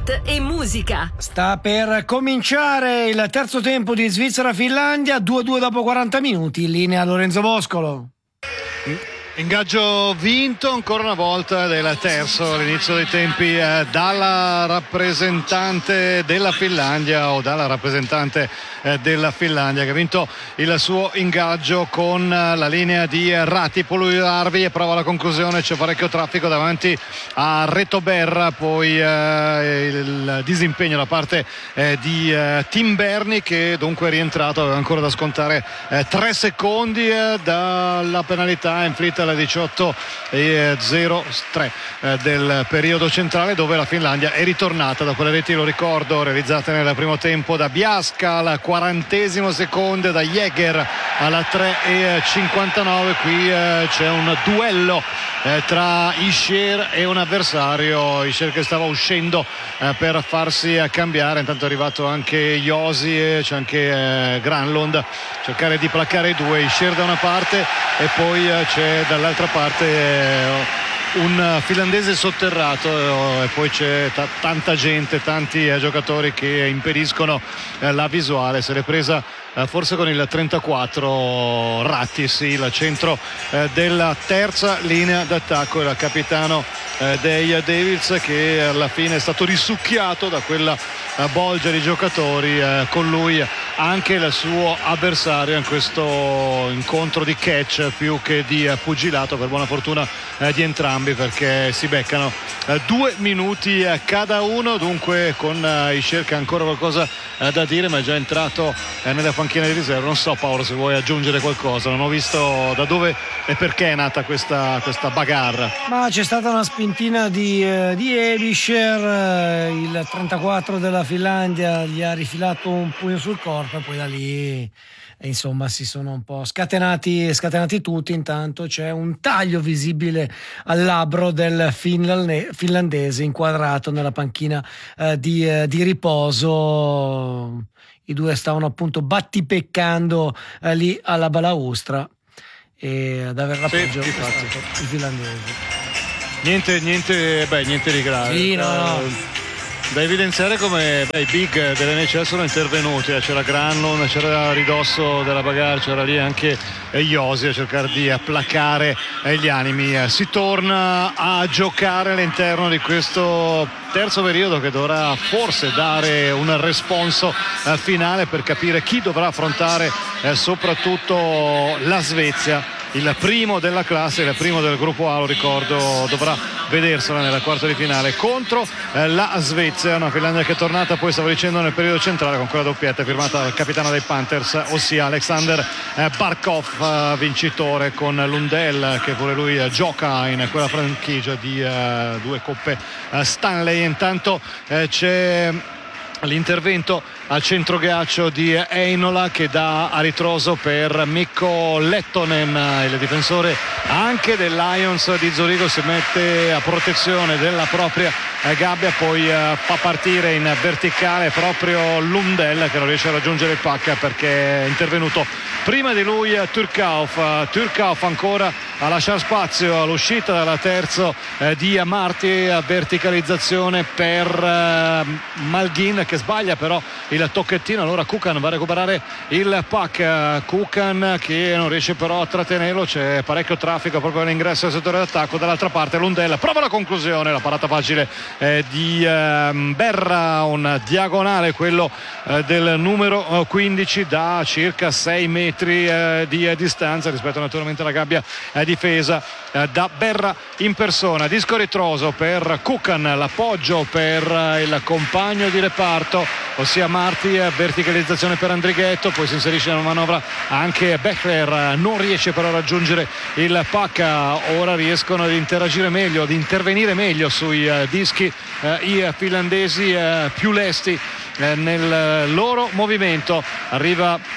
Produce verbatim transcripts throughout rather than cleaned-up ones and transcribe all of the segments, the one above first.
sport e musica. Sta per cominciare il terzo tempo di Svizzera-Finlandia, due a due dopo quaranta minuti, in linea Lorenzo Boscolo. Ingaggio vinto ancora una volta del terzo all'inizio dei tempi eh, dalla rappresentante della Finlandia o dalla rappresentante eh, della Finlandia che ha vinto il suo ingaggio con eh, la linea di Ratipolu-Arvi e prova la conclusione. C'è parecchio traffico davanti a Retoberra, poi eh, il disimpegno da parte eh, di eh, Tim Berni, che dunque è rientrato, aveva ancora da scontare eh, tre secondi eh, dalla penalità inflitta alla diciotto e zero tre eh, del periodo centrale, dove la Finlandia è ritornata da quelle reti, lo ricordo, realizzate nel primo tempo da Biasca al quarantesimo secondo, da Jäger alla tre e cinquantanove. Qui eh, c'è un duello eh, tra Ischier e un avversario, Ischier che stava uscendo eh, per farsi cambiare, intanto è arrivato anche Josi, c'è anche eh, Granlund, cercare di placare i due, Ischier da una parte e poi eh, c'è dall'altra parte eh, un finlandese sotterrato eh, e poi c'è t- tanta gente, tanti eh, giocatori che impediscono eh, la visuale. Se l'è presa eh, forse con il trentaquattro Rattis, il centro eh, della terza linea d'attacco, il capitano eh, dei Devils, che alla fine è stato risucchiato da quella eh, bolgia di giocatori, eh, con lui anche il suo avversario in questo incontro di catch più che di eh, pugilato, per buona fortuna eh, di entrambi, perché si beccano eh, due minuti eh, cada uno. Dunque con eh, Ischier che ha ancora qualcosa eh, da dire, ma è già entrato eh, nella panchina di riserva. Non so, Paolo, se vuoi aggiungere qualcosa, non ho visto da dove e perché è nata questa, questa bagarre. Ma c'è stata una spintina di, eh, di Elischer, eh, il trentaquattro della Finlandia gli ha rifilato un pugno sul corpo e poi da lì e insomma si sono un po' scatenati, scatenati tutti. Intanto c'è un taglio visibile al labbro del finlande, finlandese inquadrato nella panchina eh, di, eh, di riposo. I due stavano appunto battipeccando eh, lì alla balaustra e ad averla sì, peggio i finlandesi. Niente, niente, beh, niente di grave. Sì, no, no. Uh, Da evidenziare come beh, i big dell'N H L sono intervenuti, eh. C'era Granlund, c'era a ridosso della bagarre, c'era lì anche Josi a cercare di placare eh, gli animi. Eh, si torna a giocare all'interno di questo terzo periodo che dovrà forse dare un responso eh, finale per capire chi dovrà affrontare eh, soprattutto la Svezia. Il primo della classe, il primo del gruppo A, lo ricordo, dovrà vedersela nella quarta di finale contro eh, la Svezia, una Finlandia che è tornata, poi stavo dicendo, nel periodo centrale con quella doppietta firmata dal capitano dei Panthers, ossia Alexander eh, Barkov, eh, vincitore con Lundell, che pure lui eh, gioca in quella franchigia di eh, due coppe eh, Stanley. Intanto eh, c'è l'intervento al centro ghiaccio di Einola che dà a ritroso per Mikko Lettonen, il difensore anche del Lions di Zurigo, si mette a protezione della propria gabbia, poi fa partire in verticale proprio Lundell, che non riesce a raggiungere il puck perché è intervenuto prima di lui Turkauf. Turkauf ancora a lasciare spazio all'uscita dalla terza eh, di Marti, a verticalizzazione per eh, Malgin, che sbaglia però il tocchettino. Allora Kukan va a recuperare il puck, Kukan che non riesce però a trattenerlo, c'è parecchio traffico proprio all'ingresso del settore d'attacco. Dall'altra parte Lundell prova la conclusione, la parata facile eh, di eh, Berra, un diagonale quello eh, del numero eh, quindici da circa sei metri eh, di eh, distanza rispetto naturalmente alla gabbia eh, difesa eh, da Berra in persona. Disco ritroso per Kukan, l'appoggio per eh, il compagno di reparto ossia Marti, verticalizzazione per Andrighetto, poi si inserisce nella manovra anche Bechler, non riesce però a raggiungere il puck. Ora riescono ad interagire meglio, ad intervenire meglio sui uh, dischi uh, i finlandesi uh, più lesti uh, nel loro movimento. Arriva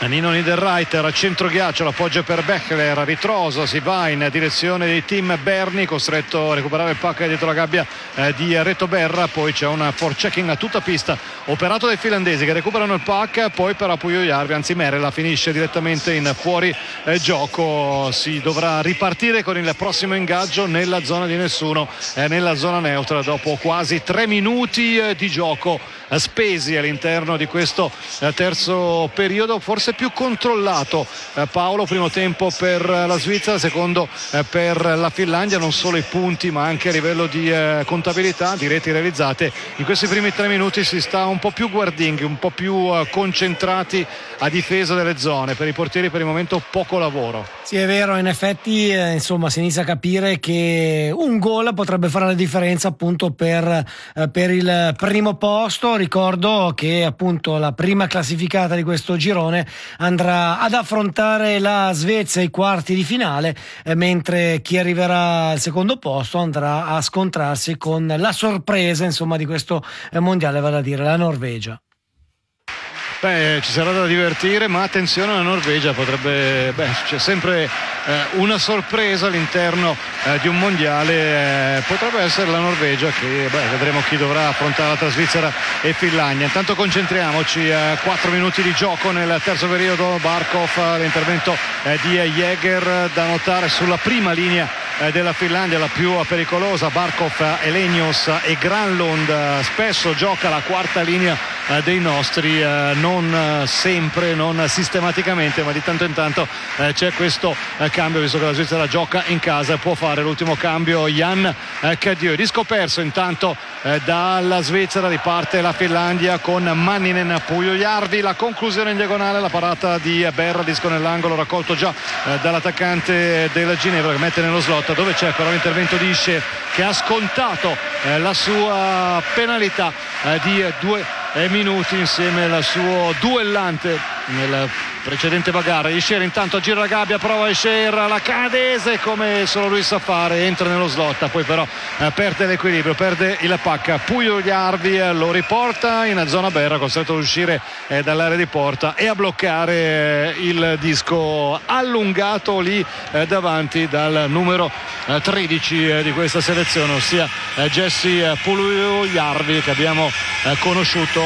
Nino Niederreiter, centro ghiaccio, l'appoggio per Bechler, ritrosa, si va in direzione di Tim Berni, costretto a recuperare il puck dietro la gabbia eh, di Reto Berra. Poi c'è un forechecking a tutta pista operato dai finlandesi che recuperano il puck, poi però Pujojarvi, anzi Merela, finisce direttamente in fuori eh, gioco. Si dovrà ripartire con il prossimo ingaggio nella zona di nessuno, eh, nella zona neutra, dopo quasi tre minuti eh, di gioco eh, spesi all'interno di questo eh, terzo periodo, forse più controllato eh, Paolo, primo tempo per la Svizzera, secondo eh, per la Finlandia, non solo i punti ma anche a livello di eh, contabilità, di reti realizzate. In questi primi tre minuti si sta un po' più guardinghi, un po' più eh, concentrati a difesa delle zone. Per i portieri per il momento poco lavoro. Sì, è vero, in effetti eh, insomma si inizia a capire che un gol potrebbe fare la differenza appunto per, eh, per il primo posto. Ricordo che appunto la prima classificata di questo girone andrà ad affrontare la Svezia ai quarti di finale, eh, mentre chi arriverà al secondo posto andrà a scontrarsi con la sorpresa insomma di questo eh, mondiale, vale a dire la Norvegia. Beh, ci sarà da divertire, ma attenzione, la Norvegia potrebbe, beh, c'è sempre eh, una sorpresa all'interno eh, di un mondiale, eh, potrebbe essere la Norvegia che, beh, vedremo chi dovrà affrontare tra Svizzera e Finlandia. Intanto concentriamoci, eh, quattro minuti di gioco nel terzo periodo. Barkov, l'intervento eh, di Jäger, da notare sulla prima linea eh, della Finlandia, la più pericolosa. Barkov, Elenius e Granlund, spesso gioca la quarta linea eh, dei nostri, eh, non sempre, non sistematicamente, ma di tanto in tanto eh, c'è questo eh, cambio, visto che la Svizzera gioca in casa, può fare l'ultimo cambio Jan eh, Cadieux. Disco perso intanto eh, dalla Svizzera, riparte la Finlandia con Manninen, Pujojarvi, la conclusione in diagonale, la parata di Berra, disco nell'angolo raccolto già eh, dall'attaccante del Ginevra che mette nello slot, dove c'è però l'intervento di Isce che ha scontato eh, la sua penalità eh, di due minuti insieme al suo duellante nel precedente bagarre. Ischer intanto gira la gabbia, prova Ischer, la canadese come solo lui sa fare, entra nello slot, poi però eh, perde l'equilibrio, perde il pacca. Pujojarvi eh, lo riporta in zona Berra, costretto ad uscire eh, dall'area di porta e a bloccare eh, il disco allungato lì eh, davanti dal numero eh, tredici eh, di questa selezione, ossia eh, Jesse eh, Pujojarvi, che abbiamo eh, conosciuto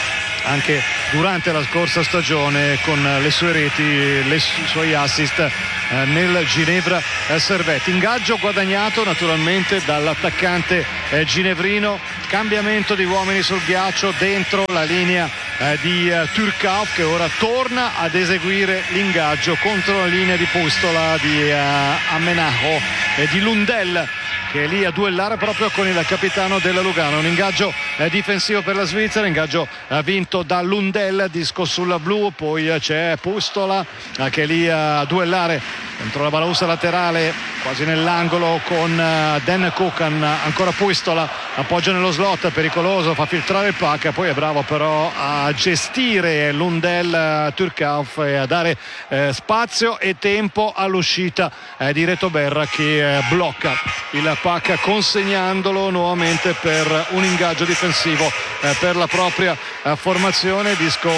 anche durante la scorsa stagione con le sue reti, i suoi assist eh, nel Ginevra eh, Servette. Ingaggio guadagnato naturalmente dall'attaccante eh, ginevrino, cambiamento di uomini sul ghiaccio dentro la linea eh, di eh, Turkov, che ora torna ad eseguire l'ingaggio contro la linea di Pustola di eh, Amenaho e di Lundell, che è lì a duellare proprio con il capitano della Lugano. Un ingaggio eh, difensivo per la Svizzera, ingaggio eh, vinto da Lundell, disco sulla blu, poi eh, c'è Pustola eh, che è lì a duellare contro la balausta laterale quasi nell'angolo con uh, Dan Kukan. Ancora Pustola, appoggia nello slot, pericoloso, fa filtrare il puck, poi è bravo però a gestire Lundell, uh, Turkov, e a dare uh, spazio e tempo all'uscita uh, di Reto Berra, che uh, blocca il puck consegnandolo nuovamente per un ingaggio difensivo uh, per la propria uh, formazione. Disco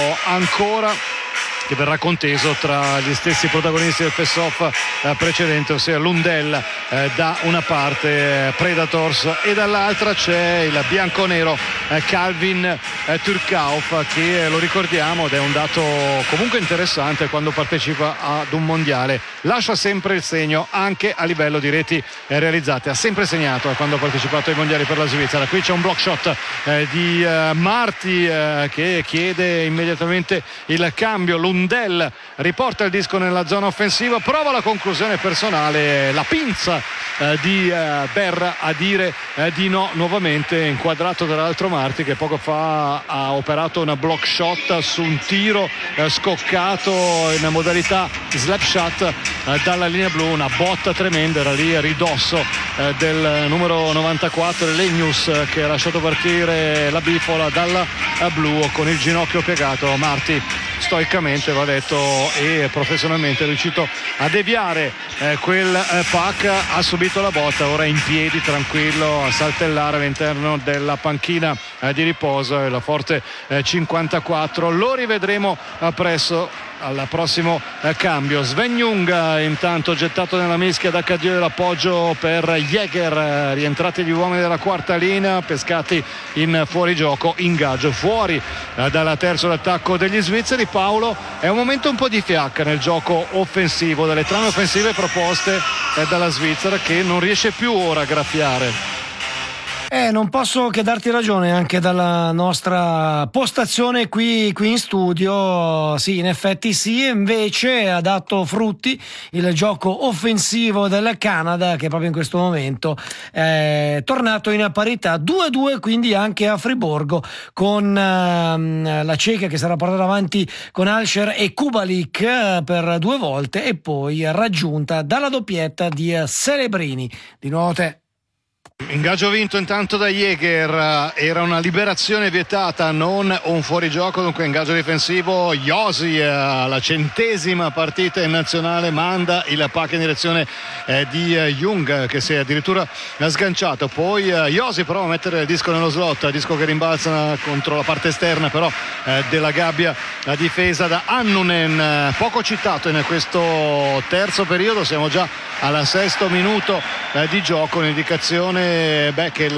ancora che verrà conteso tra gli stessi protagonisti del face-off eh, precedente, ossia Lundell eh, da una parte, eh, Predators, e dall'altra c'è il bianconero eh, Calvin eh, Turkov, che eh, lo ricordiamo, ed è un dato comunque interessante quando partecipa ad un mondiale, lascia sempre il segno anche a livello di reti eh, realizzate. Ha sempre segnato eh, quando ha partecipato ai mondiali per la Svizzera. Qui c'è un block shot eh, di eh, Marti eh, che chiede immediatamente il cambio. Lundell riporta il disco nella zona offensiva, prova la conclusione personale, la pinza eh, di eh, Berra a dire eh, di no, nuovamente inquadrato dall'altro Marti, che poco fa ha operato una block shot su un tiro eh, scoccato in modalità slap shot eh, dalla linea blu, una botta tremenda, era lì a ridosso eh, del numero novantaquattro Lenius, eh, che ha lasciato partire la bifola dalla eh, blu con il ginocchio piegato. Marti stoicamente, va detto, e professionalmente è riuscito a deviare eh, quel eh, puck, ha subito la botta, ora è in piedi tranquillo a saltellare all'interno della panchina eh, di riposo. E la forte eh, cinquantaquattro lo rivedremo eh, presso al prossimo eh, cambio. Sven Jung intanto gettato nella mischia da Cadieux, dell'appoggio per Jäger, rientrati gli uomini della quarta linea, pescati in fuorigioco, ingaggio fuori eh, dalla terza d'attacco degli svizzeri. Paolo, è un momento un po' di fiacca nel gioco offensivo, delle trame offensive proposte eh, dalla Svizzera, che non riesce più ora a graffiare. Eh, non posso che darti ragione anche dalla nostra postazione qui, qui in studio. Sì, in effetti sì, invece ha dato frutti il gioco offensivo del Canada, che proprio in questo momento è tornato in parità due a due, quindi anche a Friburgo, con uh, la Ceca che sarà portata avanti con Alscher e Kubalik uh, per due volte, e poi raggiunta dalla doppietta di uh, Celebrini. Di nuovo te. Ingaggio vinto intanto da Jäger, era una liberazione vietata, non un fuorigioco, dunque ingaggio difensivo. Josi, la centesima partita in nazionale, manda il pack in direzione eh, di eh, Jung, che si è addirittura sganciato. Poi eh, Josi prova a mettere il disco nello slot, disco che rimbalza contro la parte esterna però eh, della gabbia, la difesa da Annunen, poco citato in questo terzo periodo. Siamo già al sesto minuto eh, di gioco, un'indicazione beh, che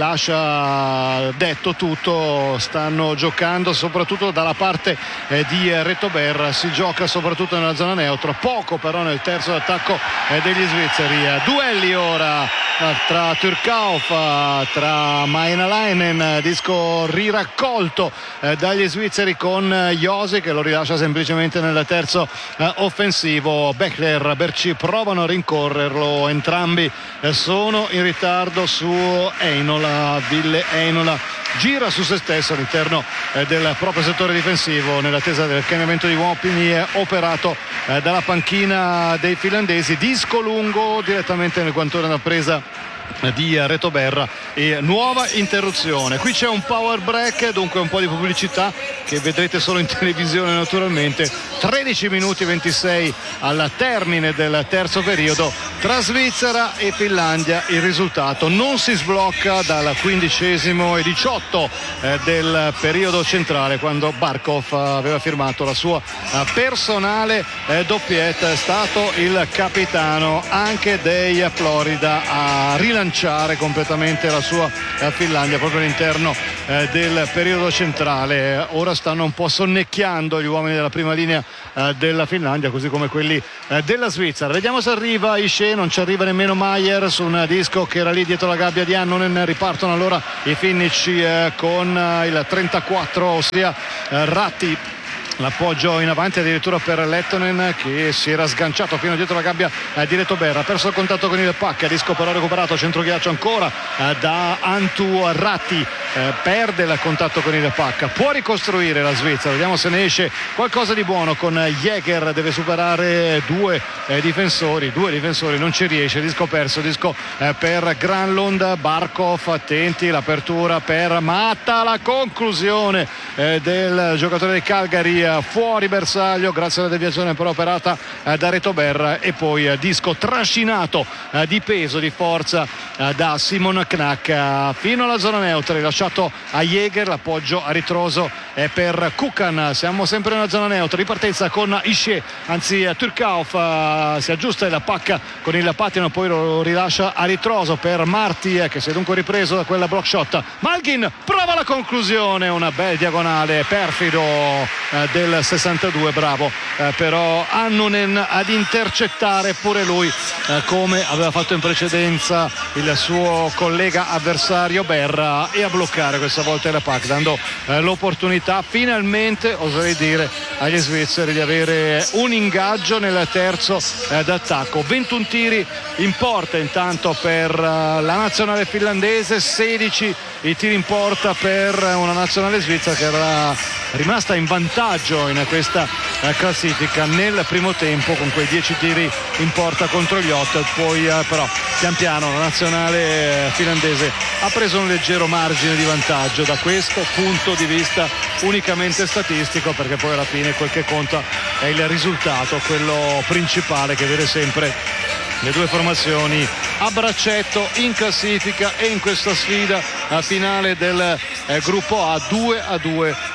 lascia detto tutto. Stanno giocando soprattutto dalla parte eh, di Retober, si gioca soprattutto nella zona neutra, poco però nel terzo attacco eh, degli svizzeri. Duelli ora eh, tra Türkauf, eh, tra Maenalainen, disco riraccolto eh, dagli svizzeri con eh, Josi, che lo rilascia semplicemente nel terzo eh, offensivo. Beckler, Berci provano a rincorrerlo, entrambi eh, sono in ritardo su Einola. Ville Einola gira su se stesso all'interno eh, del proprio settore difensivo, nell'attesa del cambiamento di uomini eh, operato eh, dalla panchina dei finlandesi. Disco lungo direttamente nel guantone da presa di Retober e nuova interruzione. Qui c'è un power break, dunque un po' di pubblicità che vedrete solo in televisione naturalmente. Tredici minuti e ventisei al termine del terzo periodo tra Svizzera e Finlandia. Il risultato non si sblocca dal quindicesimo e diciotto eh, del periodo centrale, quando Barkov aveva firmato la sua eh, personale eh, doppietta. È stato il capitano anche dei Florida a rilanciare completamente la sua eh, Finlandia proprio all'interno eh, del periodo centrale. Ora stanno un po' sonnecchiando gli uomini della prima linea eh, della Finlandia, così come quelli eh, della Svizzera. Vediamo se arriva Ishe, non ci arriva nemmeno Maier su un disco che era lì dietro la gabbia di Annunen. Ripartono allora i finnici eh, con eh, il trentaquattro, ossia eh, Ratti. L'appoggio in avanti addirittura per Lettonen, che si era sganciato fino dietro la gabbia eh, di Retober, ha perso il contatto con il pack, disco però recuperato, centro ghiaccio ancora eh, da Antu Ratti, eh, perde il contatto con il pack, può ricostruire la Svizzera, vediamo se ne esce qualcosa di buono con Jäger. Deve superare due eh, difensori, due difensori, non ci riesce, disco perso, disco eh, per Granlund. Barkov, attenti, l'apertura per Matta, la conclusione eh, del giocatore di Calgary fuori bersaglio grazie alla deviazione però operata eh, da Retober, e poi eh, disco trascinato eh, di peso, di forza eh, da Simon Knack eh, fino alla zona neutra, rilasciato a Jäger. L'appoggio a ritroso è per Kukan. Siamo sempre nella zona neutra, ripartenza con Ishe, anzi Türkauf eh, si aggiusta il pacca con il pattino, poi lo rilascia a ritroso per Marti eh, che si è dunque ripreso da quella block shot. Malgin prova la conclusione, una bella diagonale, perfido eh, del sessantadue, bravo eh, però Annunen ad intercettare pure lui eh, come aveva fatto in precedenza il suo collega avversario Berra, e a bloccare questa volta il pack, dando eh, l'opportunità finalmente, oserei dire, agli svizzeri di avere un ingaggio nel terzo eh, d'attacco. ventuno tiri in porta intanto per uh, la nazionale finlandese, sedici i tiri in porta per una nazionale svizzera che era rimasta in vantaggio in questa eh, classifica nel primo tempo con quei dieci tiri in porta contro gli otto. Poi eh, però pian piano la nazionale eh, finlandese ha preso un leggero margine di vantaggio da questo punto di vista unicamente statistico, perché poi alla fine quel che conta è il risultato, quello principale che vede sempre le due formazioni a braccetto in classifica e in questa sfida a finale del eh, gruppo A, due a due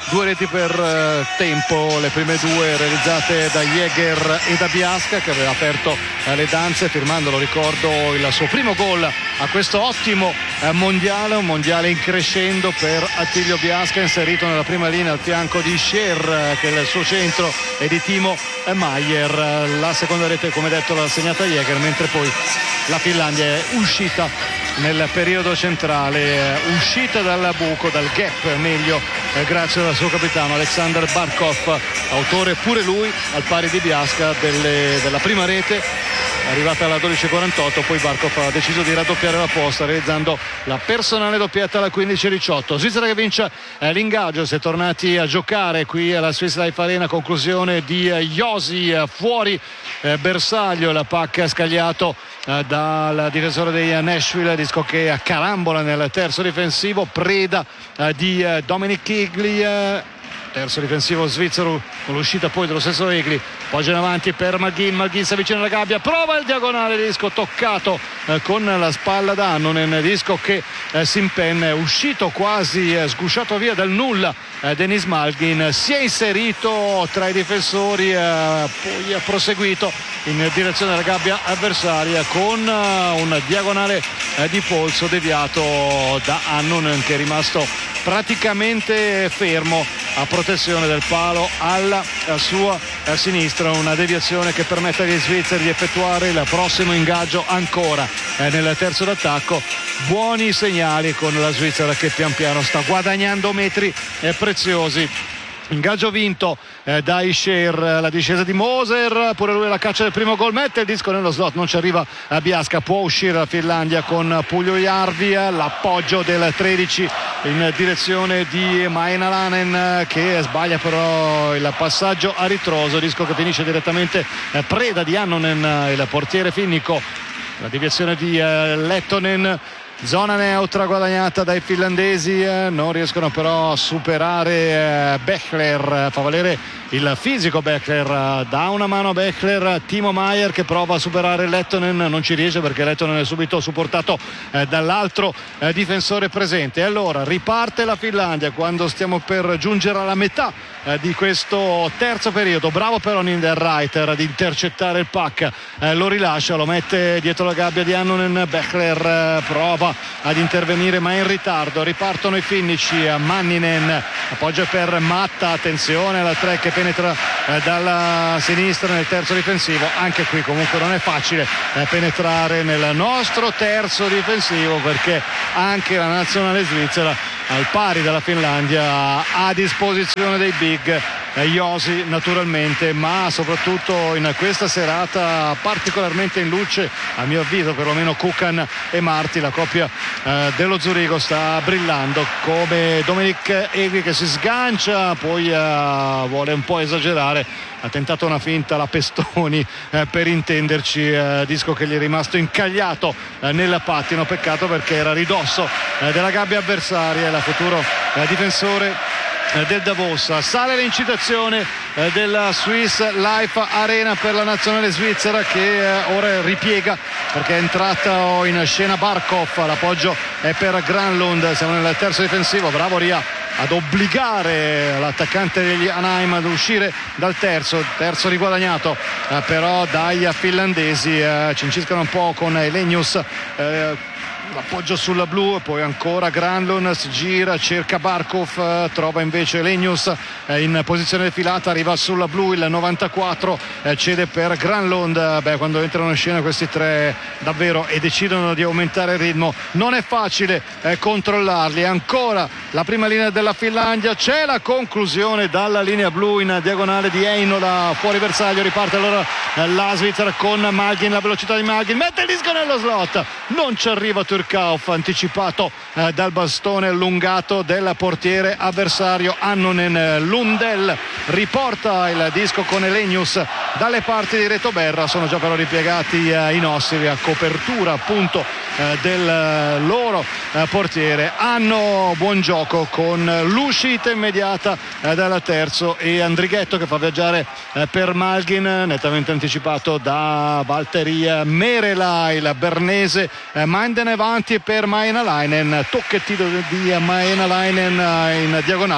due reti per eh, tempo, le prime due realizzate da Jäger e da Biasca, che aveva aperto eh, le danze firmando, lo ricordo, il suo primo gol a questo ottimo eh, mondiale, un mondiale in crescendo per Attilio Biasca, inserito nella prima linea al fianco di Scher, eh, che è il suo centro, e di Timo eh, Maier. La seconda rete, come detto, l'ha segnata Jäger, mentre poi la Finlandia è uscita nel periodo centrale, eh, uscita dal buco, dal gap meglio, eh, grazie al suo capitano Alexander Barkov, autore pure lui al pari di Biasca delle, della prima rete, arrivata alla dodici e quarantotto. Poi Barkov ha deciso di raddoppiare la posta realizzando la personale doppietta alla quindici e diciotto. Svizzera che vince eh, l'ingaggio, si è tornati a giocare qui alla Swiss Life Arena, conclusione di eh, Josi eh, fuori eh, bersaglio, la pacca scagliato eh, dal difensore dei Nashville, disco che carambola nel terzo difensivo, preda eh, di eh, Dominic Egli, eh, terzo difensivo svizzero con l'uscita poi dello stesso Egli, poggia in avanti per Malghin, Malghin si avvicina alla gabbia, prova il diagonale, disco toccato eh, con la spalla da Annunen, disco che eh, si impenna, è uscito quasi eh, sgusciato via dal nulla eh, Denis Malghin, si è inserito tra i difensori, eh, poi ha proseguito in direzione della gabbia avversaria con uh, un diagonale eh, di polso deviato da Annunen, che è rimasto praticamente fermo a protezione del palo alla sua sinistra, una deviazione che permette agli svizzeri di effettuare il prossimo ingaggio ancora eh, nel terzo d'attacco. Buoni segnali con la Svizzera che pian piano sta guadagnando metri eh, preziosi. Ingaggio vinto eh, da Ischer, la discesa di Moser, pure lui la caccia del primo gol, mette il disco nello slot, non ci arriva a Biasca, può uscire la Finlandia con Puljujärvi, l'appoggio del tredici in direzione di Maenalanen, che sbaglia però il passaggio a ritroso, disco che finisce direttamente eh, preda di Annunen, il portiere finnico. La deviazione di eh, Lettonen, zona neutra guadagnata dai finlandesi, eh, non riescono però a superare eh, Bechler, fa valere il fisico Bechler, eh, dà una mano a Bechler, Timo Maier che prova a superare Lettonen, non ci riesce perché Lettonen è subito supportato eh, dall'altro eh, difensore presente. E allora riparte la Finlandia quando stiamo per giungere alla metà eh, di questo terzo periodo. Bravo però Niederreiter ad intercettare il puck, eh, lo rilascia, lo mette dietro la gabbia di Annunen, Bechler eh, prova ad intervenire ma in ritardo, ripartono i finnici, Manninen appoggia per Matta, attenzione alla tre che penetra eh, dalla sinistra nel terzo difensivo, anche qui comunque non è facile eh, penetrare nel nostro terzo difensivo, perché anche la nazionale svizzera al pari della Finlandia ha a disposizione dei big, eh, Josi naturalmente, ma soprattutto in questa serata particolarmente in luce, a mio avviso perlomeno, Kukan e Marti, la coppia eh, dello Zurigo sta brillando, come Dominic Egli che si sgancia, poi eh, vuole un po' esagerare, ha tentato una finta la Pestoni eh, per intenderci, eh, disco che gli è rimasto incagliato eh, nel pattino, peccato perché era a ridosso eh, della gabbia avversaria, la futuro eh, difensore eh, del Davos. Sale l'incitazione eh, della Swiss Life Arena per la nazionale svizzera che eh, ora ripiega perché è entrato in scena Barkov, l'appoggio è per Granlund, siamo nel terzo difensivo, bravo Ria ad obbligare l'attaccante degli Anaheim ad uscire dal terzo, terzo riguadagnato eh, però dai finlandesi, eh, cinciscano un po' con Elenius, eh, l'appoggio sulla blu, poi ancora Granlund si gira, cerca Barkov, eh, trova invece Elenius eh, in posizione defilata, arriva sulla blu il novantaquattro, eh, cede per Granlund. Beh, quando entrano in scena questi tre davvero e decidono di aumentare il ritmo non è facile eh, controllarli. Ancora la prima linea della Finlandia, c'è la conclusione dalla linea blu in diagonale di Heinola, fuori bersaglio, riparte allora eh, la Svizzera con Malghin, la velocità di Malghin, mette il disco nello slot, non ci arriva Turkauf, anticipato eh, dal bastone allungato del portiere avversario Annunen. Lundell riporta il disco con Elenius dalle parti di Retoberra, sono già però ripiegati eh, i nostri a copertura appunto eh, del loro eh, portiere. Hanno buon gioco con l'uscita immediata eh, dal terzo e Andrighetto che fa viaggiare eh, per Malghin, nettamente anticipato da Valtteri Merela, il bernese. eh, Minden avanti per Maenalainen, tocchettino di Maenalainen in diagonale,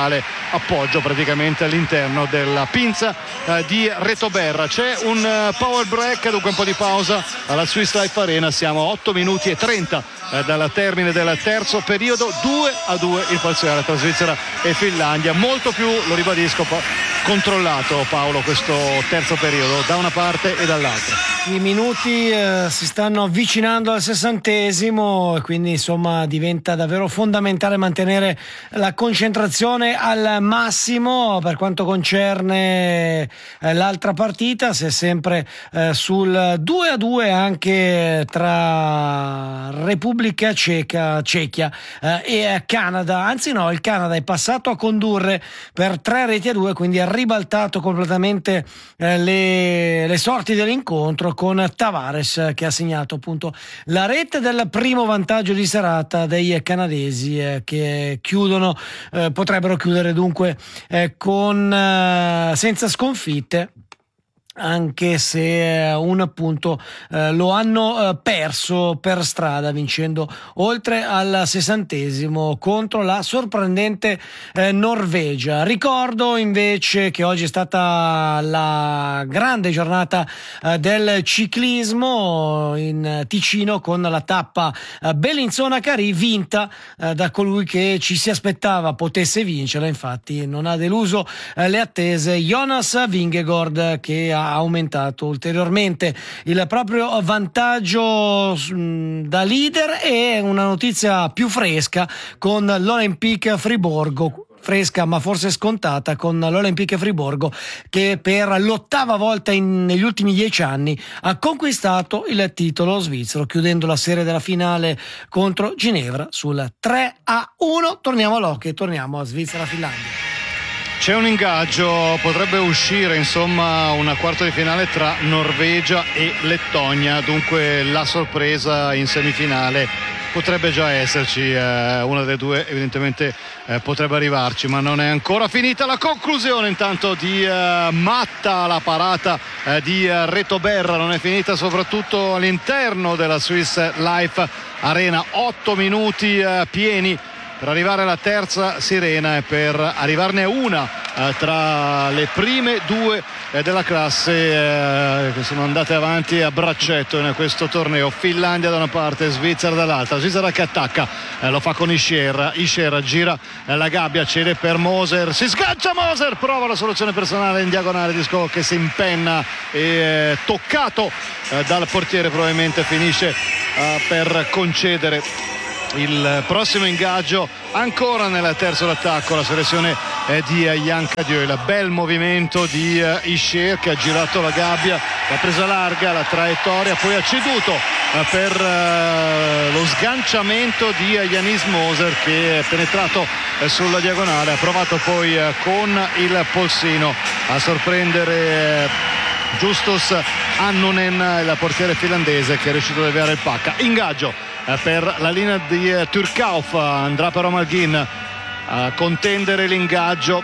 appoggio praticamente all'interno della pinza eh, di Retoberra. C'è un uh, power break, dunque un po' di pausa alla Swiss Life Arena. Siamo a otto minuti e trenta eh, dal termine del terzo periodo, due a due il parziale tra Svizzera e Finlandia. Molto più, lo ribadisco, controllato, Paolo, questo terzo periodo da una parte e dall'altra. I minuti eh, si stanno avvicinando al sessantesimo e quindi insomma diventa davvero fondamentale mantenere la concentrazione al massimo. Per quanto concerne eh, l'altra partita, si è sempre eh, sul due a due anche tra Repubblica Ceca, Cechia eh, e Canada. Anzi no, il Canada è passato a condurre per tre reti a due, quindi ha ribaltato completamente eh, le, le sorti dell'incontro, con Tavares che ha segnato appunto la rete del primo vantaggio di serata dei canadesi eh, che chiudono, eh, potrebbero chiudere dunque eh, con eh, senza sconfitte, anche se un appunto eh, lo hanno eh, perso per strada, vincendo oltre al sessantesimo contro la sorprendente eh, Norvegia. Ricordo invece che oggi è stata la grande giornata eh, del ciclismo in Ticino, con la tappa eh, Bellinzona-Carì vinta eh, da colui che ci si aspettava potesse vincerla. Infatti non ha deluso eh, le attese, Jonas Vingegaard, che ha aumentato ulteriormente il proprio vantaggio mh, da leader. E una notizia più fresca con l'Olympique Friburgo, fresca ma forse scontata, con l'Olympique Friburgo che per l'ottava volta in, negli ultimi dieci anni ha conquistato il titolo svizzero, chiudendo la serie della finale contro Ginevra sul tre a uno. Torniamo all'hockey, torniamo a Svizzera-Finlandia. C'è un ingaggio, potrebbe uscire insomma una quarta di finale tra Norvegia e Lettonia, dunque la sorpresa in semifinale potrebbe già esserci, eh, una delle due evidentemente eh, potrebbe arrivarci, ma non è ancora finita la conclusione intanto di eh, Matta. La parata eh, di eh, Retoberra non è finita soprattutto all'interno della Swiss Life Arena. Otto minuti eh, pieni per arrivare alla terza sirena e per arrivarne a una eh, tra le prime due eh, della classe eh, che sono andate avanti a braccetto in questo torneo. Finlandia da una parte, Svizzera dall'altra. Svizzera che attacca, eh, lo fa con Ischier. Ischier gira eh, la gabbia, cede per Moser, si sgancia Moser, prova la soluzione personale in diagonale, disco che si impenna e eh, toccato eh, dal portiere, probabilmente finisce eh, per concedere il prossimo ingaggio. Ancora nel terzo d'attacco la selezione eh, di eh, Jan Cadieux. Il bel movimento di eh, Ischier, che ha girato la gabbia, l'ha presa larga la traiettoria, poi ha ceduto eh, per eh, lo sganciamento di eh, Yanis Moser, che è penetrato eh, sulla diagonale, ha provato poi eh, con il polsino a sorprendere eh, Justus Annunen, il portiere finlandese, che è riuscito a deviare il pacca. Ingaggio per la linea di Turkauf, andrà però Malgin a contendere l'ingaggio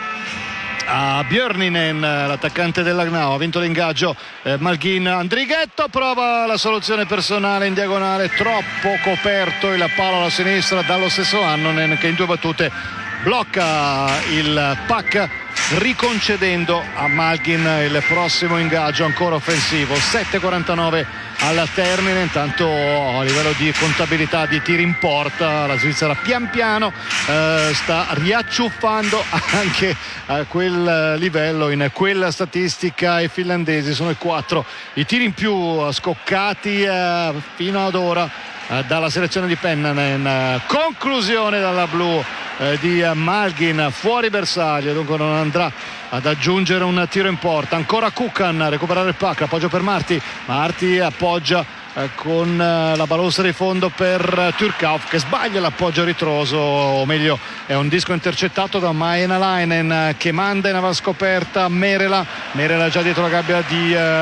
a Björninen, l'attaccante dell'Agnau. Ha vinto l'ingaggio eh, Malgin. Andrighetto prova la soluzione personale in diagonale, troppo coperto il palo alla sinistra dallo stesso Annunen, che in due battute blocca il pack, riconcedendo a Malgin il prossimo ingaggio ancora offensivo. Sette e quarantanove al termine. Intanto a livello di contabilità di tiri in porta la Svizzera pian piano eh, sta riacciuffando anche a quel livello, in quella statistica. I finlandesi sono i quattro i tiri in più scoccati eh, fino ad ora eh, dalla selezione di Pennanen. Conclusione dalla blu eh, di Malgin fuori bersaglio, dunque non andrà ad aggiungere un tiro in porta. Ancora Kukan a recuperare il pack, appoggio per Marti. Marti appoggia eh, con eh, la balostra di fondo per Turkauf, che sbaglia l'appoggio ritroso, o meglio è un disco intercettato da Maenalainen, che manda in avanscoperta Merela. Merela già dietro la gabbia di eh,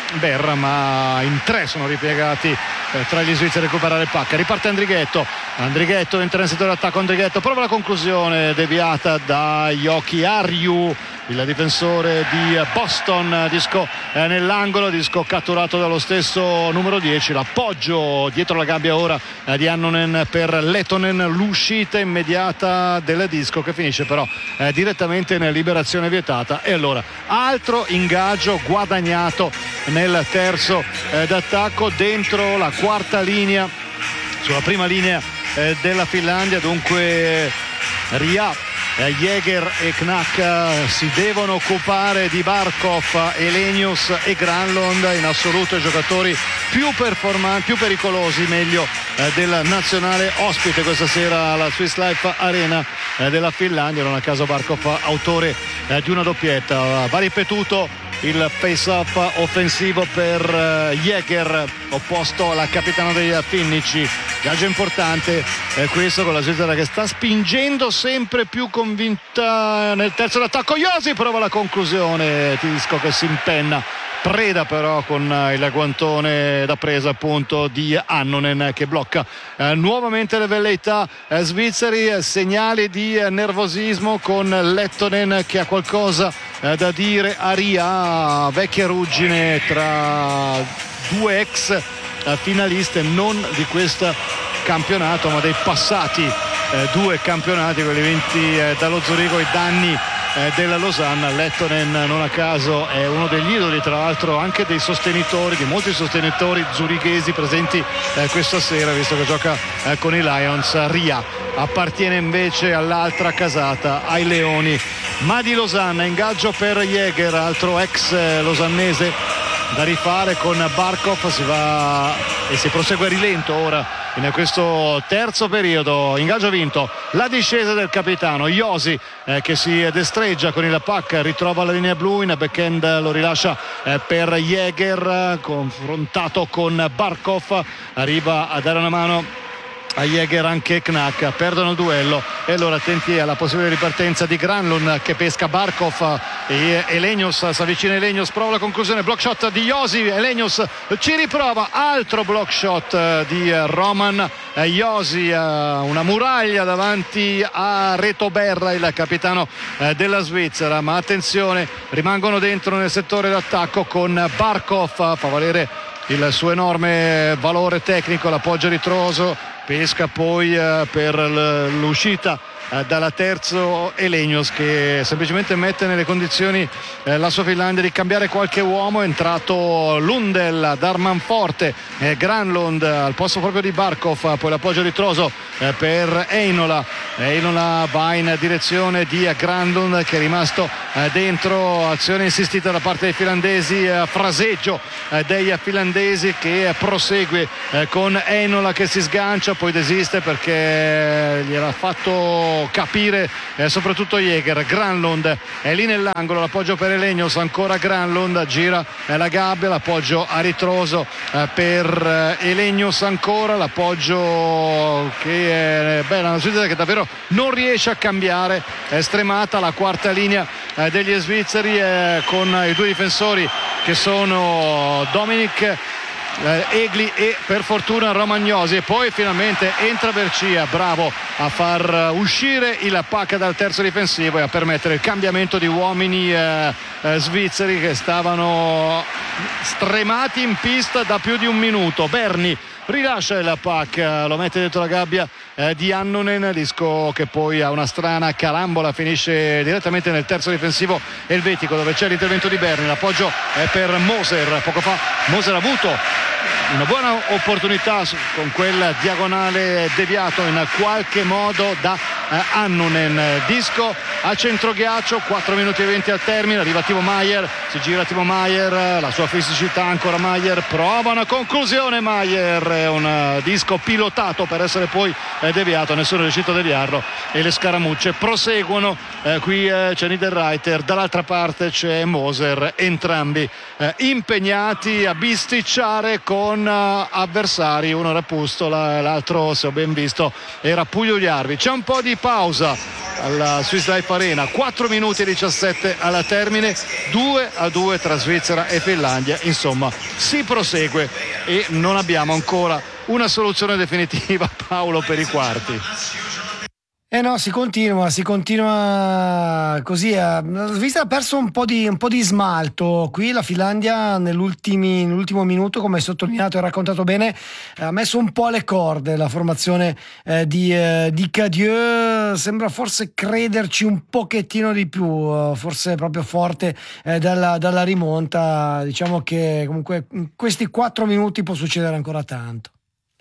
Berra, ma in tre sono ripiegati eh, tra gli svizzeri a recuperare pacca. Riparte Andrighetto, Andrighetto entra nel settore d'attacco, Andrighetto prova la conclusione deviata da Yoki Arju, il difensore di Boston, disco eh, nell'angolo, disco catturato dallo stesso numero dieci, l'appoggio dietro la gabbia ora eh, di Annunen per Lehtonen, l'uscita immediata del disco che finisce però eh, direttamente in liberazione vietata. E allora altro ingaggio guadagnato nel terzo eh, d'attacco dentro la quarta linea, sulla prima linea eh, della Finlandia. Dunque Ria, Jäger e Knack si devono occupare di Barkov, Elenius e Granlund, in assoluto i giocatori più performanti, più pericolosi, meglio, eh, del nazionale ospite questa sera alla Swiss Life Arena eh, della Finlandia. Non a caso Barkov autore eh, di una doppietta. Va ripetuto il face-off offensivo per uh, Jäger, opposto alla capitana dei Finnici. Gaggio importante eh, questo, con la Svizzera che sta spingendo sempre più convinta nel terzo d'attacco. Josi prova la conclusione, disco che si impenna, preda però con eh, il guantone da presa appunto di Annunen che blocca eh, nuovamente le velleità eh, svizzeri. eh, segnali di eh, nervosismo con Lehtonen che ha qualcosa eh, da dire a Ria, vecchia ruggine tra due ex eh, finaliste non di questo campionato ma dei passati eh, due campionati, quelli vinti eh, dallo Zurigo ai danni eh, della Losanna. Lehtonen non a caso è uno degli idoli, tra l'altro anche dei sostenitori, di molti sostenitori zurighesi presenti eh, questa sera, visto che gioca eh, con i Lions. Ria appartiene invece all'altra casata, ai Leoni, ma di Losanna. Ingaggio per Jäger, altro ex eh, losannese da rifare con Barkov. Si va e si prosegue a rilento ora in questo terzo periodo. Ingaggio vinto, la discesa del capitano Josi eh, che si destreggia con il pack, ritrova la linea blu, in backhand lo rilascia eh, per Jäger, confrontato con Barkov, arriva a dare una mano a Jäger anche Knack, perdono il duello e allora attenti alla possibile ripartenza di Granlund che pesca Barkov e Elenius, si avvicina Elenius, prova la conclusione, block shot di Josi, Elenius ci riprova, altro block shot di Roman Josi, una muraglia davanti a Reto Berra, il capitano della Svizzera, ma attenzione, rimangono dentro nel settore d'attacco con Barkov, fa valere il suo enorme valore tecnico, l'appoggio ritroso, pesca poi eh, per l'uscita eh, dalla terzo Elenius che semplicemente mette nelle condizioni eh, la sua Finlandia di cambiare qualche uomo. È entrato Lundell, Darman forte, eh, Granlund al posto proprio di Barkov, poi l'appoggio ritroso eh, per Einola. Einola va in direzione di Granlund che è rimasto eh, dentro, azione insistita da parte dei finlandesi, eh, fraseggio eh, dei finlandesi che prosegue eh, con Einola che si sgancia, poi desiste perché gli era fatto capire eh, soprattutto Jäger. Granlund è lì nell'angolo, l'appoggio per Elenius, ancora Granlund, gira eh, la gabbia, l'appoggio a ritroso eh, per eh, Elenius, ancora l'appoggio che è bella, una Svizzera che davvero non riesce a cambiare, è stremata la quarta linea eh, degli svizzeri eh, con i due difensori che sono Dominic Eh, Egli e per fortuna Romagnosi, e poi finalmente entra Bercia, bravo a far uscire il pack dal terzo difensivo e a permettere il cambiamento di uomini eh, eh, svizzeri che stavano stremati in pista da più di un minuto. Berni rilascia il pack, lo mette dentro la gabbia eh, di Annunen, disco che poi ha una strana carambola, finisce direttamente nel terzo difensivo elvetico dove c'è l'intervento di Berni, l'appoggio è per Moser. Poco fa Moser ha avuto una buona opportunità con quel diagonale deviato in qualche modo da eh, Annunen. Disco a centroghiaccio, quattro minuti e venti al termine, arriva Timo Maier, si gira Timo Maier, la sua fisicità ancora Maier, prova una conclusione Maier, è un disco pilotato per essere poi eh, deviato, nessuno è riuscito a deviarlo e le scaramucce proseguono. Eh, qui eh, c'è Niederreiter, dall'altra parte c'è Moser, entrambi eh, impegnati a bisticciare con avversari, uno era Pustola, l'altro, se ho ben visto, era Pugliuliarvi. C'è un po' di pausa alla Swiss Life Arena, quattro minuti e diciassette alla termine, due a a due tra Svizzera e Finlandia. Insomma, si prosegue e non abbiamo ancora una soluzione definitiva, Paolo, per i quarti. Eh no, si continua, si continua così. La Svizzera ha perso un po' di, un po' di smalto. Qui la Finlandia nell'ultimo minuto, come hai sottolineato e raccontato bene, ha messo un po' alle corde la formazione eh, di, eh, di Cadieux. Sembra forse crederci un pochettino di più, eh, forse proprio forte eh, dalla, dalla rimonta. Diciamo che comunque in questi quattro minuti può succedere ancora tanto.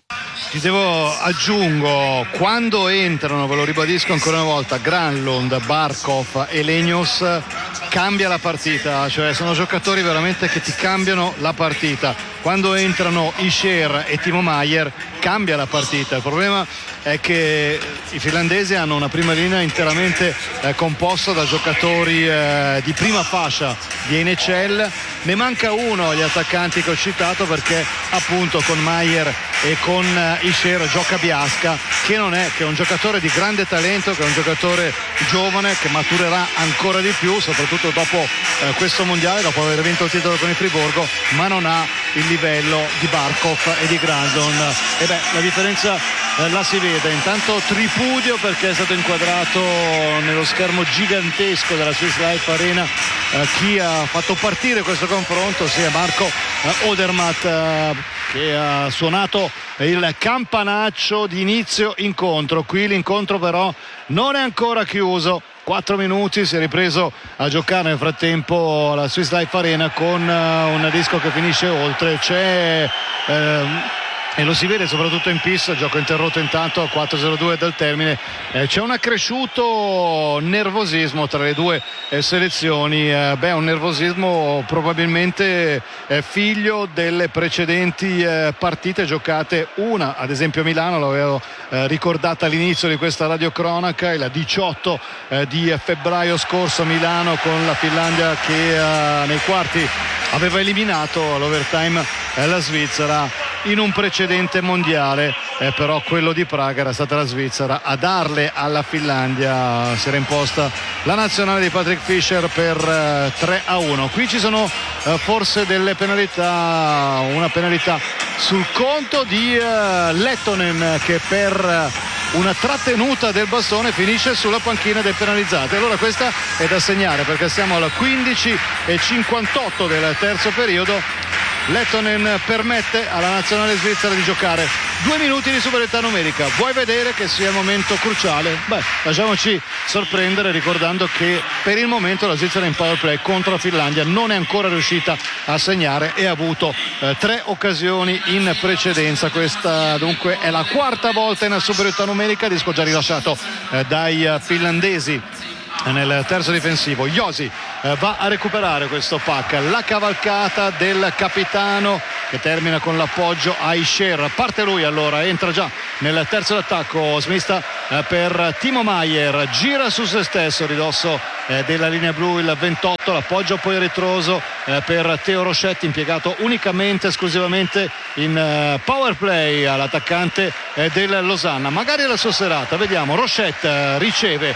Ti devo aggiungo, quando entrano, ve lo ribadisco ancora una volta, Granlund, Barkov e Lenius, cambia la partita, cioè sono giocatori veramente che ti cambiano la partita. Quando entrano Isher e Timo Maier cambia la partita. Il problema è che i finlandesi hanno una prima linea interamente eh, composta da giocatori eh, di prima fascia di N H L. Ne manca uno agli attaccanti che ho citato, perché appunto con Maier e con uh, Isher gioca Biasca, che non è che è un giocatore di grande talento, che è un giocatore giovane che maturerà ancora di più, soprattutto dopo uh, questo mondiale, dopo aver vinto il titolo con il Friburgo, ma non ha il livello di Barkov e di Granlund. E beh, la differenza uh, la si vede. Intanto tripudio perché è stato inquadrato nello schermo gigantesco della Swiss Life Arena uh, chi ha fatto partire questo confronto, sia Marco uh, Odermatt uh, che ha suonato il campanaccio di inizio incontro. Qui l'incontro però non è ancora chiuso, quattro minuti, si è ripreso a giocare nel frattempo la Swiss Life Arena con uh, un disco che finisce oltre. C'è uh, e lo si vede soprattutto in pista, gioco interrotto intanto a quattro zero due dal termine. Eh, c'è un accresciuto nervosismo tra le due eh, selezioni, eh, beh, un nervosismo probabilmente eh, figlio delle precedenti eh, partite giocate, una ad esempio a Milano, l'avevo eh, ricordata all'inizio di questa radiocronaca, il diciotto eh, di febbraio scorso a Milano, con la Finlandia che eh, nei quarti aveva eliminato all'overtime eh, la Svizzera in un precedente mondiale, eh, però quello di Praga era stata la Svizzera a darle alla Finlandia. Si era imposta la nazionale di Patrick Fischer per eh, tre a uno. Qui ci sono eh, forse delle penalità, una penalità sul conto di eh, Lettonen, che per una trattenuta del bastone finisce sulla panchina dei penalizzati. Allora questa è da segnare, perché siamo al quindici e cinquantotto del terzo periodo. Lettonen permette alla nazionale svizzera di giocare due minuti di superiorità numerica. Vuoi vedere che sia il momento cruciale? Beh, lasciamoci sorprendere, ricordando che per il momento la Svizzera in power play contro la Finlandia non è ancora riuscita a segnare e ha avuto eh, tre occasioni in precedenza. Questa dunque è la quarta volta in superiorità numerica, disco già rilasciato eh, dai eh, finlandesi nel terzo difensivo. Josi eh, va a recuperare questo puck, la cavalcata del capitano che termina con l'appoggio a Isher. Parte lui, allora entra già nel terzo d'attacco smista eh, per Timo Maier, gira su se stesso ridosso eh, della linea blu il ventotto, l'appoggio poi ritroso eh, per Theo Rochette, impiegato unicamente esclusivamente in eh, power play all'attaccante eh, del Losanna. Magari la sua serata, vediamo. Rochette eh, riceve,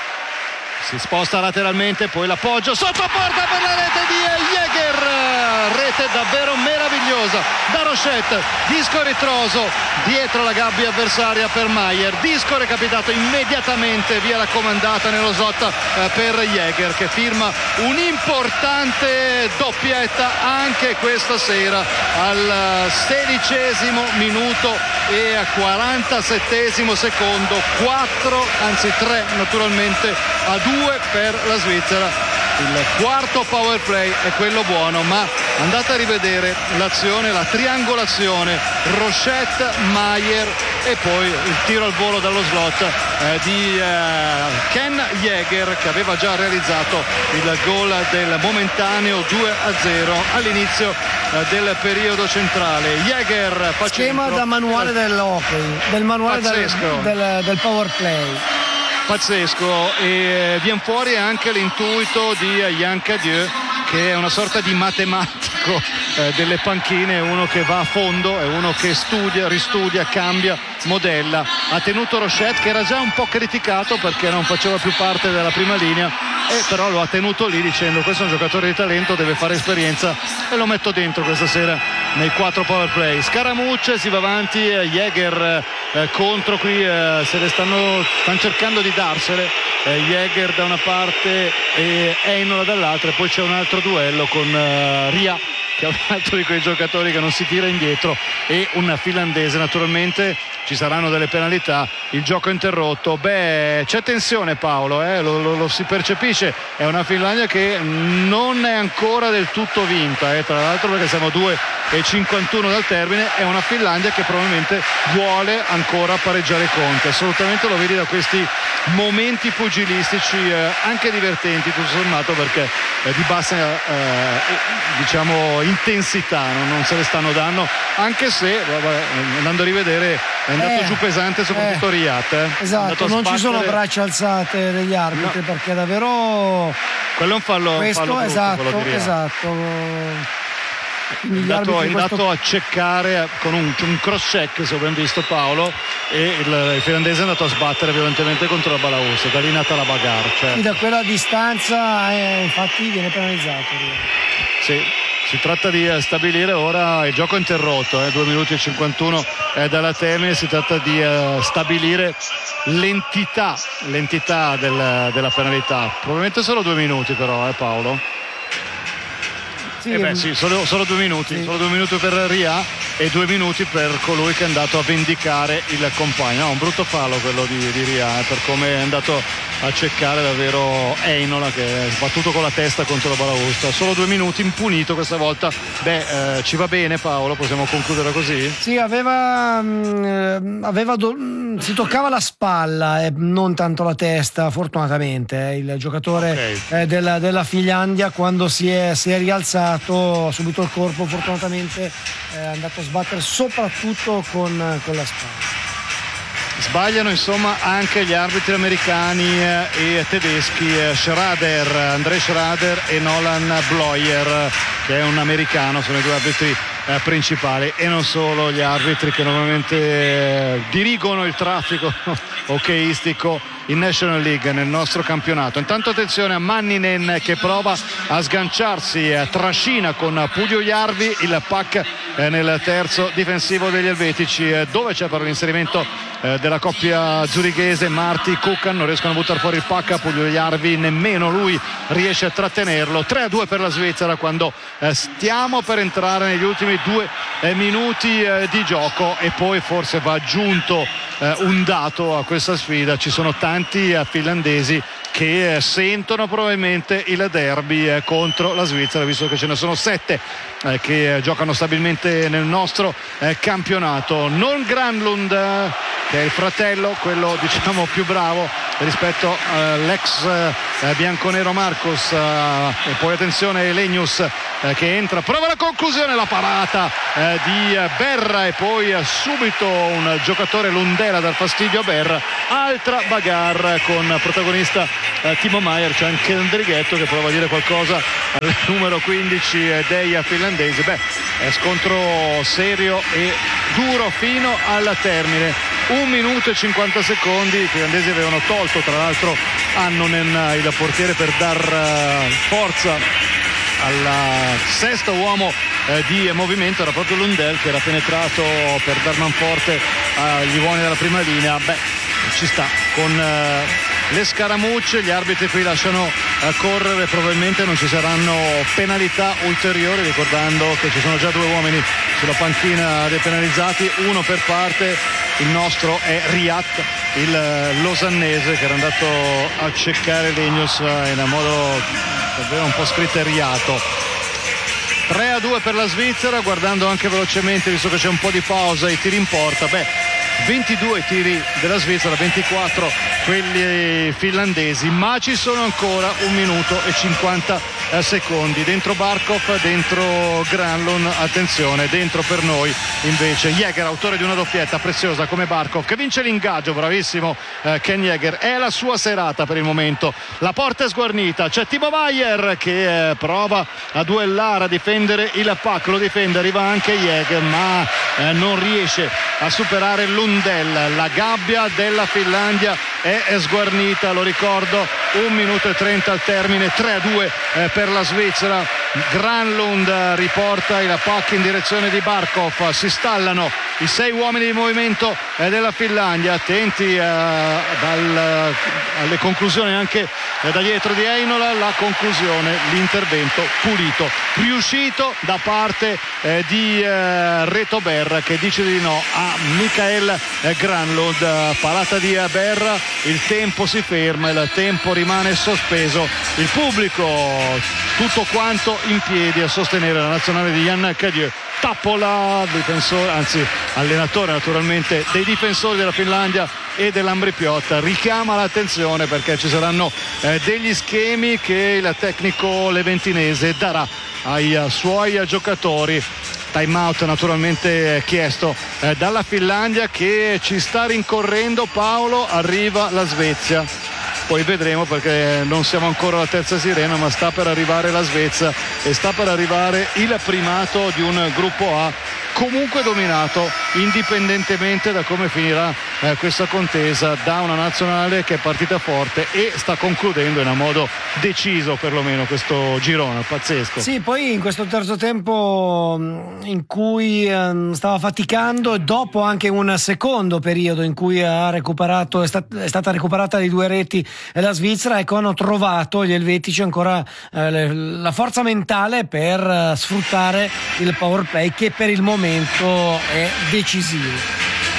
si sposta lateralmente, poi l'appoggio sotto porta per la rete di Jäger, rete davvero meravigliosa da Rochette, disco ritroso dietro la gabbia avversaria per Maier, disco recapitato immediatamente via la comandata nello slot eh, per Jäger, che firma un'importante doppietta anche questa sera al sedicesimo minuto e a quarantasettesimo secondo, quattro anzi tre naturalmente a due per la Svizzera. Il quarto power play è quello buono, ma andate a rivedere l'azione, la triangolazione Rochette, Maier e poi il tiro al volo dallo slot eh, di eh, Ken Jäger, che aveva già realizzato il gol del momentaneo due a zero all'inizio eh, del periodo centrale. Jäger fa schema centro, da manuale dell'hockey, del manuale del, del, del power play. Pazzesco, e viene fuori anche l'intuito di Yann Cadieux, che è una sorta di matematico eh, delle panchine, uno che va a fondo, è uno che studia, ristudia, cambia, modella. Ha tenuto Rochette, che era già un po' criticato perché non faceva più parte della prima linea, e però lo ha tenuto lì dicendo questo è un giocatore di talento, deve fare esperienza e lo metto dentro questa sera nei quattro power play. Scaramucce, si va avanti, Jäger eh, contro qui, eh, se le stanno, stanno cercando di darsele, eh, Jäger da una parte e Heinola dall'altra, e poi c'è un altro duello con eh, Ria, che è un altro di quei giocatori che non si tira indietro, e un finlandese. Naturalmente ci saranno delle penalità, il gioco è interrotto. Beh, c'è tensione, Paolo, eh? lo, lo, lo si percepisce, è una Finlandia che non è ancora del tutto vinta, eh? tra l'altro, perché siamo due e cinquantuno dal termine, è una Finlandia che probabilmente vuole ancora pareggiare i conti, assolutamente, lo vedi da questi momenti pugilistici eh, anche divertenti tutto sommato, perché eh, di bassa eh, diciamo intensità non, non se le stanno dando, anche se vabbè, andando a rivedere è andato eh, giù pesante soprattutto eh, Riat, eh. esatto, non ci sono braccia alzate degli arbitri, no, perché davvero quello è un fallo, questo, un fallo brutto, esatto, quello di Riat. Esatto. È andato, è andato questo... a ceccare con un, un cross check, se abbiamo visto, Paolo, e il, il finlandese è andato a sbattere violentemente contro la Balaus, da lì è nata la bagarre, cioè. Da quella distanza eh, infatti viene penalizzato. Sì, si tratta di stabilire ora il gioco interrotto, eh, due minuti e cinquantuno eh, dalla termine, si tratta di eh, stabilire l'entità, l'entità del, della penalità, probabilmente solo due minuti però, eh, Paolo? Sì, eh beh, sì, solo, solo due minuti, sì. Solo due minuti per Ria e due minuti per colui che è andato a vendicare il compagno. No, un brutto fallo quello di, di Ria, eh, per come è andato a cercare davvero Heinola, che è sbattuto con la testa contro la Balaustra. Solo due minuti, impunito questa volta. Beh, eh, ci va bene, Paolo, possiamo concludere così? Sì, aveva, mh, aveva do, mh, si toccava la spalla e non tanto la testa, fortunatamente, eh, il giocatore okay. eh, della, della Finlandia, quando si è, si è rialzato, ha subito il corpo, fortunatamente è andato a sbattere soprattutto con, con la spalla. Sbagliano insomma anche gli arbitri americani e tedeschi, Schrader, André Schrader e Nolan Bloyer, che è un americano, sono i due arbitri eh, principali, e non solo gli arbitri che normalmente eh, dirigono il traffico hockeyistico in National League nel nostro campionato. Intanto attenzione a Manninen che prova a sganciarsi, eh, trascina con Pugliojärvi il puck eh, nel terzo difensivo degli elvetici, eh, dove c'è però l'inserimento eh, della coppia zurighese Marti Kukan, non riescono a buttare fuori il puck, Pugliojärvi nemmeno lui riesce a trattenerlo. Tre a due per la Svizzera quando eh, stiamo per entrare negli ultimi due eh, minuti eh, di gioco, e poi forse va aggiunto eh, un dato a questa sfida: ci sono tanti eh, finlandesi che eh, sentono probabilmente il derby eh, contro la Svizzera, visto che ce ne sono sette eh, che eh, giocano stabilmente nel nostro eh, campionato. Non Granlund, eh, che è il fratello, quello diciamo più bravo rispetto all'ex eh, bianconero Marcos, eh, e poi attenzione Lenius eh, che entra, prova la conclusione, la parata eh, di Berra, e poi eh, subito un giocatore Lundell a dar fastidio a Berra, altra bagarre con protagonista eh, Timo Maier. C'è anche Andrighetto che prova a dire qualcosa al numero quindici eh, dei finlandesi. Beh, è scontro serio e duro fino al termine, un minuto e cinquanta secondi. I finlandesi avevano tolto tra l'altro Annonen, il portiere, per dar uh, forza al sesto uomo eh, di movimento. Era proprio Lundell che era penetrato per dar manforte agli uomini della prima linea. Beh, ci sta con eh, le scaramucce, gli arbitri qui lasciano eh, correre, probabilmente non ci saranno penalità ulteriori, ricordando che ci sono già due uomini sulla panchina dei penalizzati, uno per parte. Il nostro è Riat, il losannese, che era andato a cercare Lenius in modo davvero un po' scriteriato. tre a due per la Svizzera, guardando anche velocemente, visto che c'è un po' di pausa, i tiri in porta. Beh, ventidue tiri della Svizzera, ventiquattro quelli finlandesi, ma ci sono ancora un minuto e cinquanta secondi. Dentro Barkov, dentro Granlund, attenzione, dentro per noi invece Jäger, autore di una doppietta preziosa come Barkov, che vince l'ingaggio. Bravissimo eh, Ken Jäger, è la sua serata per il momento. La porta è sguarnita, c'è Timo Maier che eh, prova a duellare, a difendere il puck, lo difende, arriva anche Jäger, ma eh, non riesce a superare Lundell. La gabbia della Finlandia è sguarnita, lo ricordo, un minuto e trenta al termine, tre a due eh, per la Svizzera. Granlund riporta il puck in direzione di Barkov, si stallano i sei uomini di movimento eh, della Finlandia, attenti eh, dal, alle conclusioni anche eh, da dietro di Heinola. La conclusione, l'intervento pulito, riuscito da parte eh, di eh, Reto Berra, che dice di no a Mikael eh, Granlund. Parata di Berra, il tempo si ferma, il tempo rimane sospeso, il pubblico tutto quanto in piedi a sostenere la nazionale di Jan Cadieux. Tappola, difensore, anzi allenatore naturalmente dei difensori della Finlandia e dell'Ambri Piotta, richiama l'attenzione perché ci saranno eh, degli schemi che il tecnico leventinese darà ai uh, suoi giocatori. Time out naturalmente chiesto eh, dalla Finlandia, che ci sta rincorrendo. Paolo, arriva la Svezia, poi vedremo perché non siamo ancora alla terza sirena, ma sta per arrivare la Svezia e sta per arrivare il primato di un gruppo A comunque dominato, indipendentemente da come finirà eh, questa contesa, da una nazionale che è partita forte e sta concludendo in un modo deciso perlomeno questo girone pazzesco. Sì, poi in questo terzo tempo in cui eh, stava faticando, dopo anche un secondo periodo in cui ha recuperato, è, stat- è stata recuperata di due reti la Svizzera, ecco, hanno trovato gli elvetici ancora eh, le, la forza mentale per eh, sfruttare il power play, che per il momento è decisivo.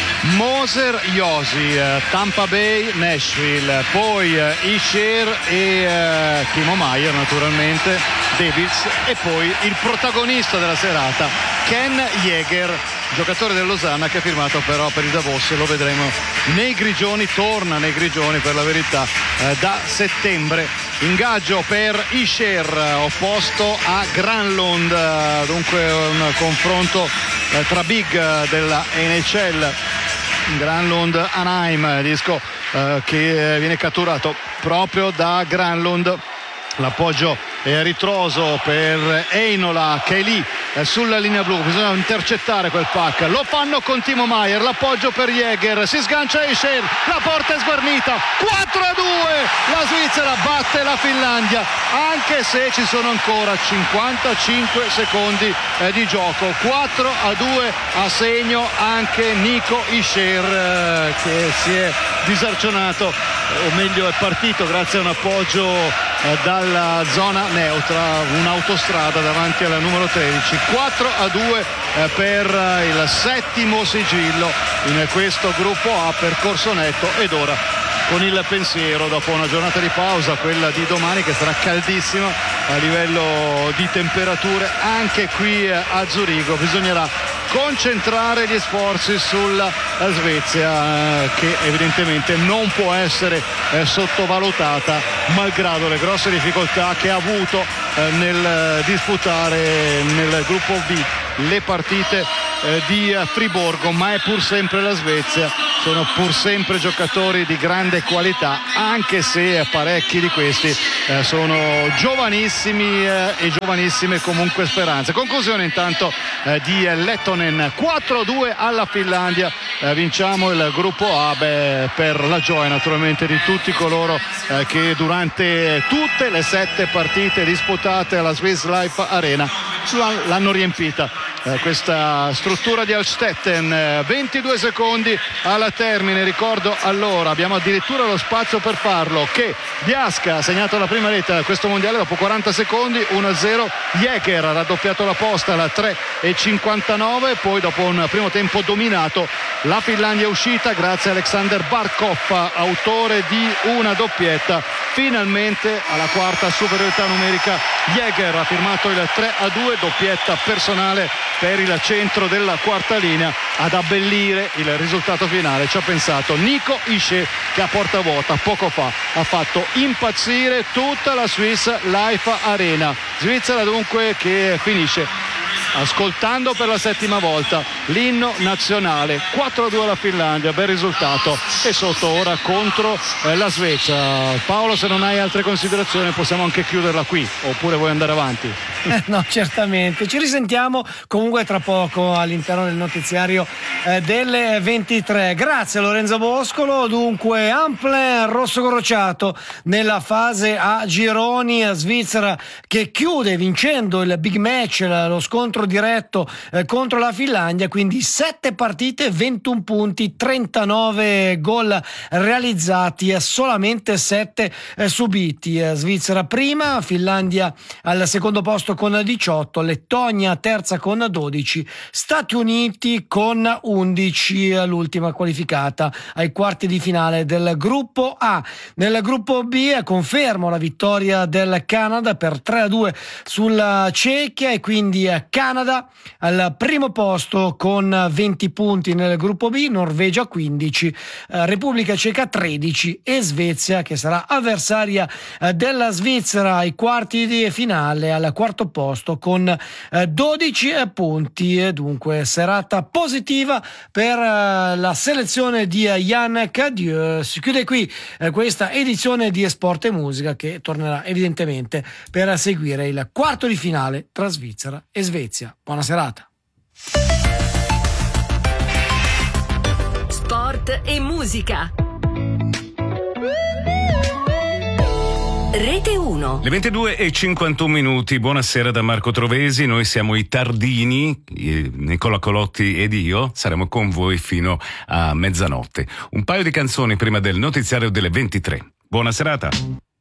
Moser, Josi, Tampa Bay, Nashville, poi Isher e uh, Timo Maier naturalmente, Devils, e poi il protagonista della serata, Ken Jäger, giocatore del Losanna, che ha firmato però per il Davos, lo vedremo nei grigioni, torna nei grigioni per la verità eh, da settembre. Ingaggio per Isher, opposto a Granlund, dunque un confronto eh, tra big della N H L. Granlund Anaheim, disco eh, che viene catturato proprio da Granlund. L'appoggio è a ritroso per Heinola, che è lì eh, sulla linea blu, bisogna intercettare quel puck, lo fanno con Timo Maier, l'appoggio per Jäger, si sgancia Isher, la porta è sguarnita, quattro a due, la Svizzera batte la Finlandia, anche se ci sono ancora cinquantacinque secondi eh, di gioco. Quattro a due a segno anche Nico Isher, eh, che si è disarcionato, o meglio è partito grazie a un appoggio eh, dalla zona neutra, un'autostrada davanti alla numero tredici. Quattro a due eh, per eh, il settimo sigillo in questo gruppo A, percorso netto, ed ora con il pensiero, dopo una giornata di pausa, quella di domani, che sarà caldissima a livello di temperature anche qui eh, a Zurigo, bisognerà concentrare gli sforzi sulla Svezia, eh, che evidentemente non può essere eh, sottovalutata malgrado le grosse difficoltà che ha avuto eh, nel eh, disputare nel gruppo B le partite eh, di Friburgo, ma è pur sempre la Svezia, sono pur sempre giocatori di grande qualità, anche se parecchi di questi eh, sono giovanissimi eh, e giovanissime comunque speranze. Conclusione intanto eh, di Lettonen, quattro a due alla Finlandia, eh, vinciamo il gruppo A, beh, per la gioia naturalmente di tutti coloro eh, che durante tutte le sette partite disputate alla Swiss Life Arena l'hanno riempita eh, questa struttura di Alstetten. eh, ventidue secondi alla termine, ricordo allora, abbiamo addirittura lo spazio per farlo, che Biasca ha segnato la prima rete da questo mondiale dopo quaranta secondi, uno a zero. Jäger ha raddoppiato la posta alla tre e cinquantanove, poi dopo un primo tempo dominato la Finlandia è uscita grazie a Alexander Barkov, autore di una doppietta. Finalmente alla quarta superiorità numerica Jäger ha firmato il tre a due, doppietta personale per il centro della quarta linea. Ad abbellire il risultato finale ci ha pensato Nico Isher, che a porta vuota poco fa ha fatto impazzire tutta la Swiss Life Arena. Svizzera dunque che finisce ascoltando per la settima volta l'inno nazionale. quattro a due alla Finlandia, bel risultato, e sotto ora contro eh, la Svezia. Paolo, se non hai altre considerazioni possiamo anche chiuderla qui, oppure vuoi andare avanti? Eh, no, certamente. Ci risentiamo comunque tra poco all'interno del notiziario eh, delle ventitré. Grazie Lorenzo Boscolo. Dunque, Amplen rosso crociato nella fase a gironi, a Svizzera che chiude vincendo il big match, lo scontro diretto eh, contro la Finlandia, quindi sette partite, ventuno punti, trentanove gol realizzati, solamente sette eh, subiti. Eh, Svizzera prima, Finlandia al secondo posto con diciotto, Lettonia terza con dodici, Stati Uniti con undici, l'ultima qualificata ai quarti di finale del gruppo A. Nel gruppo B confermo la vittoria del Canada per tre a due sulla Cechia, e quindi Canada al primo posto con venti punti nel gruppo B, Norvegia quindici, eh, Repubblica Ceca tredici e Svezia, che sarà avversaria eh, della Svizzera ai quarti di finale, al quarto posto con eh, dodici punti. E dunque serata positiva per eh, la selezione di Yann Cadieux. Si chiude qui eh, questa edizione di Sport e Musica, che tornerà evidentemente per seguire il quarto di finale tra Svizzera e Svezia. Buona serata. Sport e Musica. Rete uno. Le ventidue e cinquantuno minuti. Buonasera da Marco Trovesi. Noi siamo i Tardini, Nicola Colotti ed io saremo con voi fino a mezzanotte. Un paio di canzoni prima del notiziario delle ventitré. Buona serata.